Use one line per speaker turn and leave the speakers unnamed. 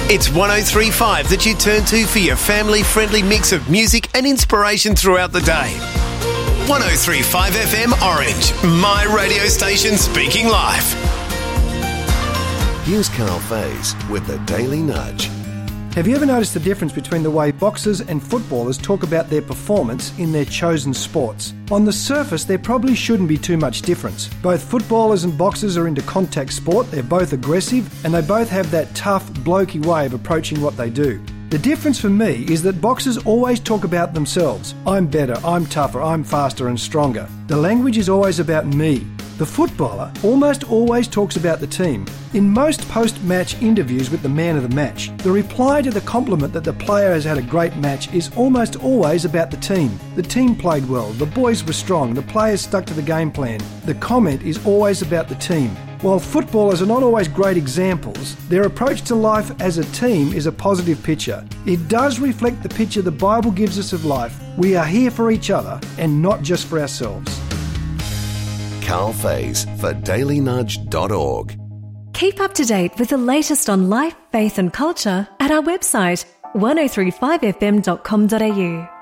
It's 103.5 that you turn to for your family-friendly mix of music and inspiration throughout the day. 103.5 FM Orange, my radio station speaking live.
Here's Carl Faze with the Daily Nudge.
Have you ever noticed the difference between the way boxers and footballers talk about their performance in their chosen sports? On the surface, there probably shouldn't be too much difference. Both footballers and boxers are into contact sport, they're both aggressive, and they both have that tough, blokey way of approaching what they do. The difference for me is that boxers always talk about themselves. I'm better, I'm tougher, I'm faster and stronger. The language is always about me. The footballer almost always talks about the team. In most post-match interviews with the man of the match, the reply to the compliment that the player has had a great match is almost always about the team. The team played well, the boys were strong, the players stuck to the game plan. The comment is always about the team. While footballers are not always great examples, their approach to life as a team is a positive picture. It does reflect the picture the Bible gives us of life. We are here for each other and not just for ourselves.
Carl Faze for dailynudge.org.
Keep up to date with the latest on life, faith and culture at our website 1035fm.com.au.